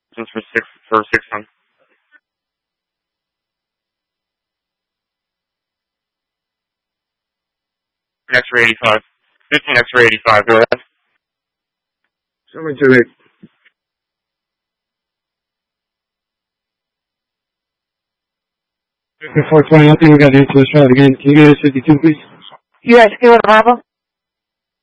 Just for 6 months. X-ray 85. 15 X-ray 85, go ahead. Somebody to it. 420, I think we got the answer. Let's try it again. Can you get us 52, please? You guys okay with Bravo?